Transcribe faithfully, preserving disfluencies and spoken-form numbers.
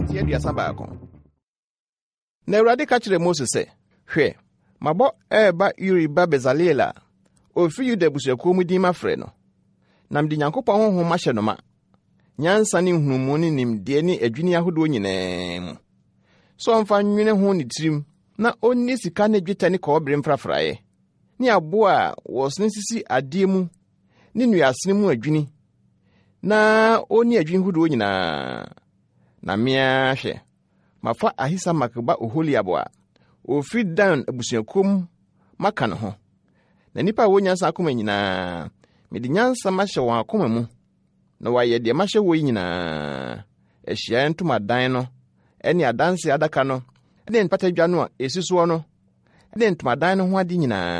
tie aduasa baako. Na Awurade ka kyerɛ Mose sɛ, hwɛ, mabɔ ɛba Uri ba Bezaleel a ofi Yuda abusuakuo mu din mafrɛ no. Na mede Nyankopɔn honhom ahyɛ no ma, nyansa ne nhunumu ne nimdeɛ ne adwini ahodoɔ nyinaa mu. So ɔmfa nwene ho ne tirim na onni sika ne dwetɛ ne kɔbere mfrafraeɛ, ne aboa a wɔsene sisi adeɛ mu ne nuasene mu adwini, na onni adwini ahodoɔ nyinaa. Na mea hwɛ, mafa Ahisamak ba Oholiab a ofiri Dan abusuakuo mu maka no ho. Na nipa a wonyansa akoma nyinaa, mede nyansa mahyɛ wɔn akoma mu, na wɔayɛ deɛ mahyɛ wɔ yi nyinaa. Ahyiaeɛ ntomadan no, ɛne adanse adaka no, ɛne mpatadwa no a esi soɔ no, ɛne ntomadan no ho ade nyinaa.